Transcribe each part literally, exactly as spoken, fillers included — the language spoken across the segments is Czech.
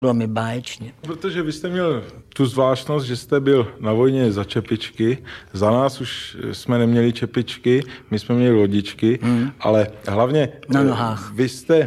Bylo mi báječně. Protože vy jste měl tu zvláštnost, že jste byl na vojně za čepičky, za nás už jsme neměli čepičky, my jsme měli lodičky, hmm. ale hlavně na nohách. Vy jste,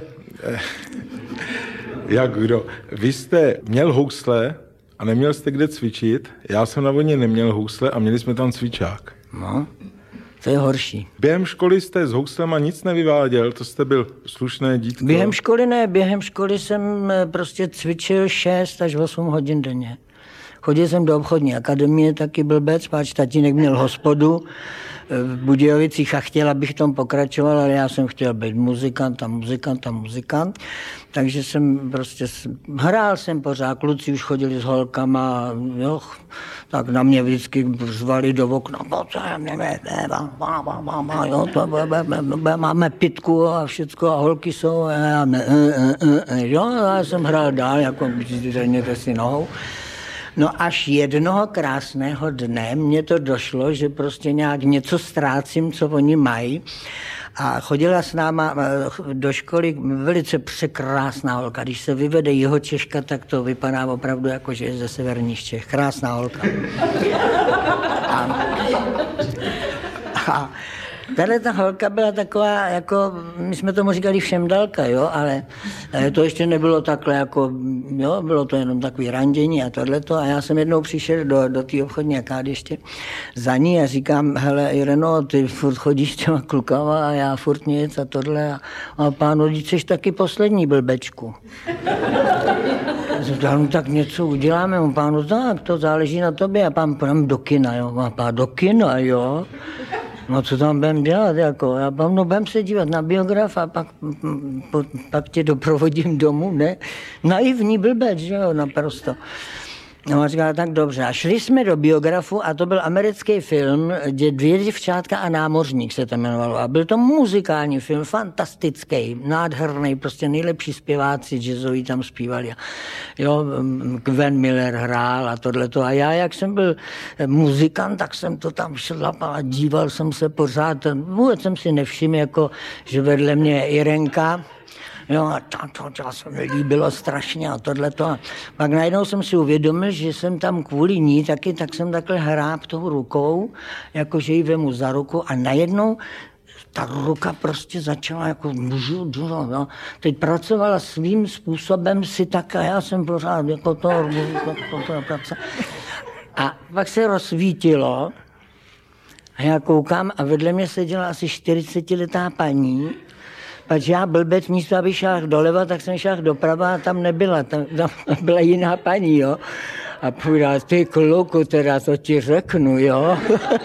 jak kdo, vy jste měl housle a neměl jste kde cvičit, já jsem na vojně neměl housle a měli jsme tam cvičák. No. To je horší. Během školy jste s houslema nic nevyváděl, to jste byl slušné dítko. Během školy ne, během školy jsem prostě cvičil šest až osm hodin denně. Chodil jsem do obchodní akademie, taky blbec, páč tatínek měl hospodu v Budějovicích a chtěl, abych tom pokračoval, ale já jsem chtěl být muzikant a muzikant a muzikant. Takže jsem prostě, hrál jsem pořád, kluci už chodili s holkama, jo, tak na mě vždycky zvali do okna, jo, to, máme pitku a všecko a holky jsou, a ne, jo, já jsem hrál dál, jako zřejmě si nohou. No až jednoho krásného dne mně to došlo, že prostě nějak něco ztrácím, co oni mají. A chodila s náma do školy velice překrásná holka. Když se vyvede Jihočeška, tak to vypadá opravdu jako, že je ze severních Čech. Krásná holka. A, a tahle ta holka byla taková, jako, my jsme tomu říkali všemdalka, jo, ale to ještě nebylo takhle, jako, jo, bylo to jenom takový randění a tohleto. A já jsem jednou přišel do, do té obchodní akády ještě za ní a říkám, hele, Ireno, ty furt chodíš těma klukama a já furt nic a tohle. A, a pánu, když jsi taky poslední blbečku. Říkám, no tak něco uděláme, on pánu, tak, to záleží na tobě. A pán, půjdem do kina, jo, a pán, do kina, jo. No co tam budem dělat, jako, já no, budem se dívat na biograf a pak, pak tě doprovodím domů, ne? Naivní blbec, že jo, naprosto. No a říkala, tak dobře. A šli jsme do biografu a to byl americký film, kde Dvě děvčátka a námořník se to jmenovalo. A byl to muzikální film, fantastický, nádherný, prostě nejlepší zpěváci jazzoví tam zpívali. Jo, Gwen Miller hrál a tohleto. A já, jak jsem byl muzikant, tak jsem to tam šlapal a díval jsem se pořád. Vůbec jsem si nevšiml, jako, že vedle mě je Irenka. Jo, a to, to, to se mi líbilo strašně a tohleto. A pak najednou jsem si uvědomil, že jsem tam kvůli ní taky, tak jsem takhle hráb tou rukou, jakože ji vemu za ruku a najednou ta ruka prostě začala jako můžu, no. Teď pracovala svým způsobem si tak a já jsem pořád jako to, to, to, to, to a pak se rozsvítilo a já koukám a vedle mě seděla asi čtyřicetiletá paní. Pač já blbec místo, aby šel doleva, tak jsem šel doprava a tam nebyla, tam, tam byla jiná paní, jo. A půjde, ty kluku, teda to ti řeknu, jo.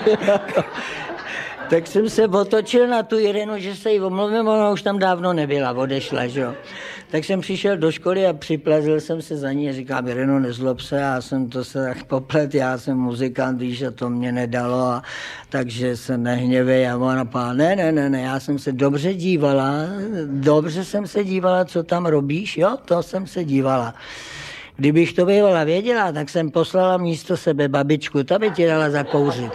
Tak jsem se otočil na tu Irenu, že se jí omluvím, ona už tam dávno nebyla, odešla, že jo. Tak jsem přišel do školy a připlazil jsem se za ní a říkám, Ireno, nezlob se, já jsem to se tak poplet, já jsem muzikant, víš, a to mě nedalo, a takže se nehněvej. A ona pá, ne, ne, ne, ne, já jsem se dobře dívala, dobře jsem se dívala, co tam robíš, jo, to jsem se dívala. Kdybych to bývala věděla, tak jsem poslala místo sebe babičku, ta by ti dala zakouřit.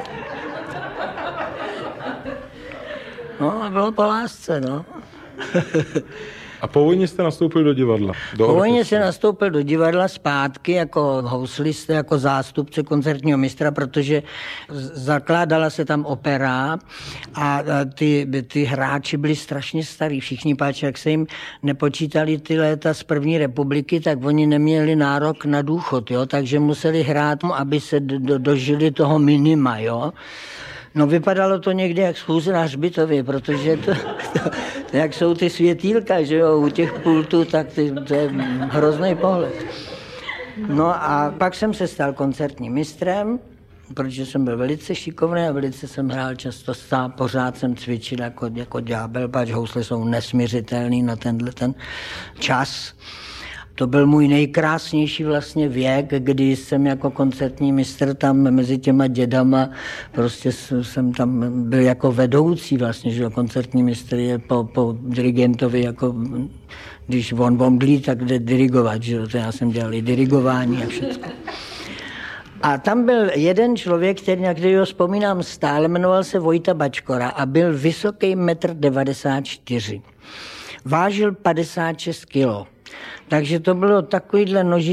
No, bylo po lásce, no. A po vojně jste nastoupil do divadla? Do po vojně jsem nastoupil do divadla zpátky jako houslista, jako zástupce koncertního mistra, protože zakládala se tam opera a ty, ty hráči byli strašně starí. Všichni páči, jak se jim nepočítali ty léta z první republiky, tak oni neměli nárok na důchod, jo? Takže museli hrát, aby se do, dožili toho minima, jo. No vypadalo to někdy jak schůze na hřbitově, protože to, to, to, jak jsou ty světýlka, že jo, u těch pultů, tak ty, to je hrozný pohled. No a pak jsem se stal koncertním mistrem, protože jsem byl velice šikovný a velice jsem hrál často sám, pořád jsem cvičil jako, jako ďábel, pač housle jsou nesměřitelný na tenhle ten čas. To byl můj nejkrásnější vlastně věk, kdy jsem jako koncertní mistr tam mezi těma dědama, prostě jsem tam byl jako vedoucí vlastně, že koncertní mistr je po, po dirigentovi jako, když on omdlí, tak jde dirigovat, že to já jsem dělal i dirigování a všechno. A tam byl jeden člověk, který, na kterého vzpomínám stále, jmenoval se Vojta Bačkora a byl vysoký metr devadesát čtyři. Vážil padesát šest kilo. Takže to bylo takovýhle noži.